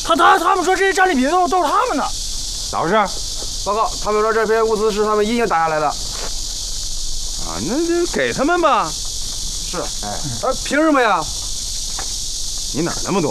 他们说这些战利品都是他们的。 咋回事？ 报告，他们说这批物资是他们隐形打下来的。 啊，那就给他们吧。 是，哎，凭什么呀？ 你哪儿那么多？